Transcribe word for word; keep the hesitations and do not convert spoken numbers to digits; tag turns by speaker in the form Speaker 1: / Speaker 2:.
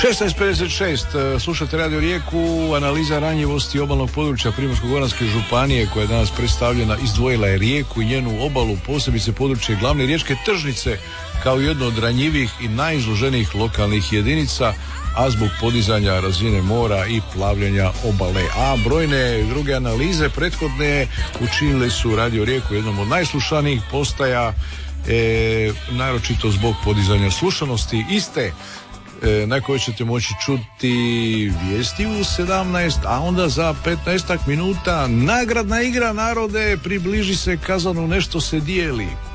Speaker 1: šesnaest pedeset šest, slušate Radio Rijeku, analiza ranjivosti obalnog područja Primorsko-goranske županije koja je danas predstavljena, izdvojila je Rijeku i njenu obalu, posebice područje glavne riječke tržnice kao jedno od ranjivih i najizloženijih lokalnih jedinica, a zbog podizanja razine mora i plavljenja obale. A brojne druge analize prethodne učinile su Radio Rijeku jednom od najslušanijih postaja, e, naročito zbog podizanja slušanosti iste, e, na kojoj ćete moći čuti vijesti u sedamnaest, a onda za petnaestak minuta nagradna igra narode, približi se kazanu, nešto se dijeli.